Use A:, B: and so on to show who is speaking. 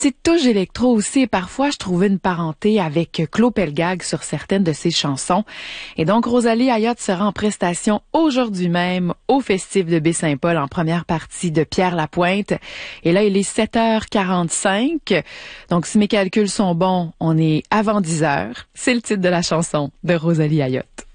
A: petite touche électro aussi. Et parfois, je trouvais une parenté avec Claude Pelgag sur certaines de ses chansons. Et donc, Rosalie Ayotte sera en prestation aujourd'hui même au Festif de Baie-Saint-Paul en première partie de Pierre Lapointe. Et là, il est 7h45. Donc, si mes calculs sont bons, on est avant 10h. C'est le titre de la chanson de Rosalie Ayotte.